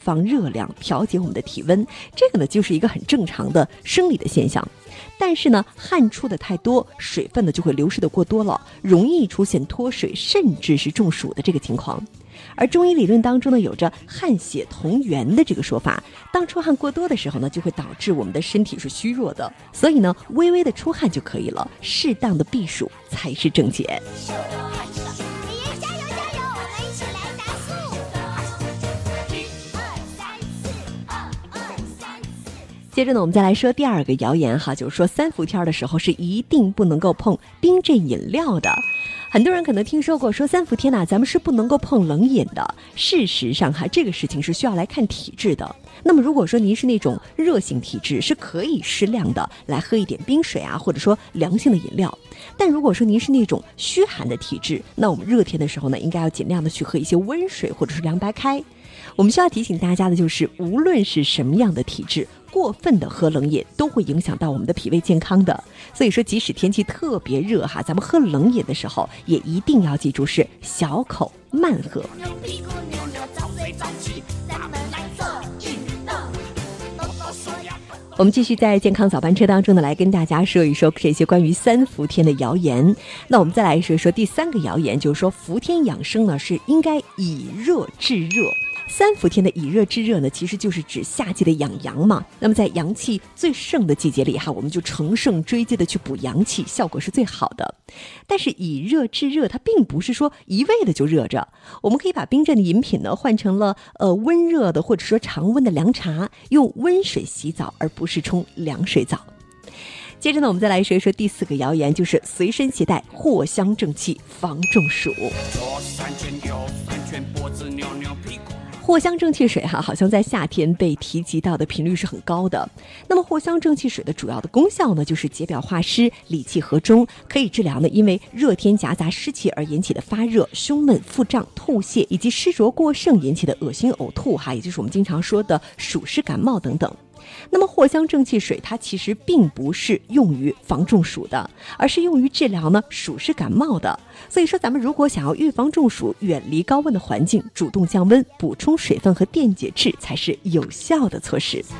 放热量，调节我们的体温，这个呢就是一个很正常的生理的现象。但是呢，汗出的太多，水分呢就会流失的过多了，容易出现脱水，甚至是中暑的这个情况。而中医理论当中呢，有着汗血同源的这个说法，当出汗过多的时候呢，就会导致我们的身体是虚弱的，所以呢，微微的出汗就可以了，适当的避暑才是正解。接着呢，我们再来说第二个谣言哈，就是说三伏天的时候是一定不能够碰冰镇饮料的。很多人可能听说过说三伏天咱们是不能够碰冷饮的。事实上哈，这个事情是需要来看体质的。那么如果说您是那种热性体质，是可以适量的来喝一点冰水或者说凉性的饮料。但如果说您是那种虚寒的体质，那我们热天的时候呢，应该要尽量的去喝一些温水或者是凉白开。我们需要提醒大家的就是，无论是什么样的体质，过分的喝冷饮都会影响到我们的脾胃健康的。所以说即使天气特别热咱们喝冷饮的时候也一定要记住是小口慢喝。我们继续在健康早班车当中呢，来跟大家说一说这些关于三伏天的谣言。那我们再来说一说第三个谣言，就是说伏天养生呢是应该以热制热。三伏天的以热制热呢，其实就是指夏季的养阳嘛。那么在阳气最盛的季节里我们就乘胜追击的去补阳气，效果是最好的。但是以热制热，它并不是说一味的就热着，我们可以把冰镇的饮品呢换成了温热的或者说常温的凉茶，用温水洗澡，而不是冲凉水澡。接着呢，我们再来说一说第四个谣言，就是随身携带藿香正气防中暑。藿香正气水好像在夏天被提及到的频率是很高的。那么藿香正气水的主要的功效呢，就是解表化湿，理气和中，可以治疗呢因为热天夹杂湿气而引起的发热、胸闷、腹胀、吐泻，以及湿浊过盛引起的恶心呕吐也就是我们经常说的暑湿感冒等等。那么藿香正气水它其实并不是用于防中暑的，而是用于治疗呢暑湿感冒的。所以说咱们如果想要预防中暑，远离高温的环境，主动降温，补充水分和电解质才是有效的措施。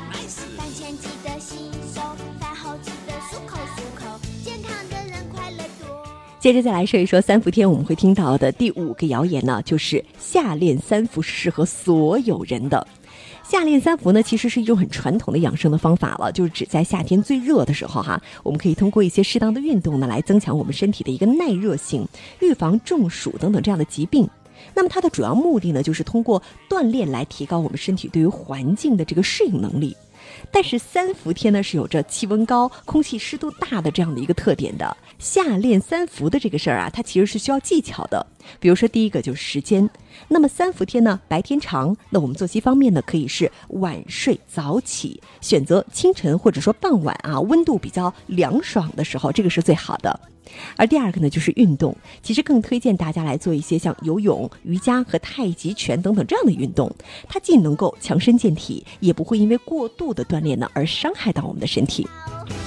接着再来说一说三伏天我们会听到的第五个谣言呢，就是夏练三伏是适合所有人的。夏练三伏呢，其实是一种很传统的养生的方法了，就是指在夏天最热的时候我们可以通过一些适当的运动呢，来增强我们身体的一个耐热性，预防中暑等等这样的疾病。那么它的主要目的呢，就是通过锻炼来提高我们身体对于环境的这个适应能力。但是三伏天呢是有着气温高、空气湿度大的这样的一个特点的。夏练三伏的这个事儿它其实是需要技巧的。比如说第一个就是时间，那么三伏天呢白天长，那我们作息方面呢可以是晚睡早起，选择清晨或者说傍晚温度比较凉爽的时候，这个是最好的。而第二个呢就是运动，其实更推荐大家来做一些像游泳、瑜伽和太极拳等等这样的运动，它既能够强身健体，也不会因为过度的锻炼呢而伤害到我们的身体。